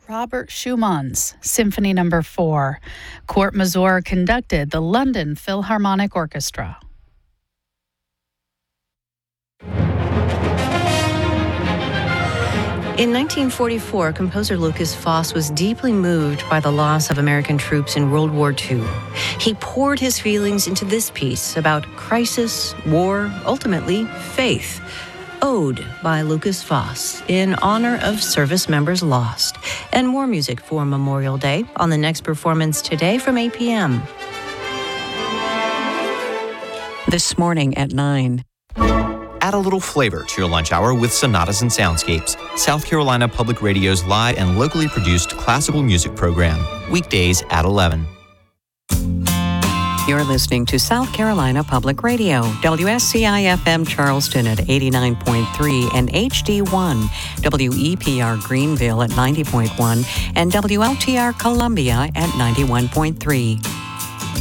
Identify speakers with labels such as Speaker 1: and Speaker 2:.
Speaker 1: Robert Schumann's Symphony No. 4. Court Mazur conducted the London Philharmonic Orchestra.
Speaker 2: In 1944, composer Lukas Foss was deeply moved by the loss of American troops in World War II. He poured his feelings into this piece about crisis, war, ultimately faith. Ode by Lukas Foss in honor of service members lost. And more music for Memorial Day on the next performance today from 8 p.m.
Speaker 3: This morning at 9.
Speaker 4: Add a little flavor to your lunch hour with Sonatas and Soundscapes, South Carolina Public Radio's live and locally produced classical music program. Weekdays at 11.
Speaker 3: You're listening to South Carolina Public Radio, WSCI-FM Charleston at 89.3 and HD1, WEPR Greenville at 90.1, and WLTR Columbia at 91.3.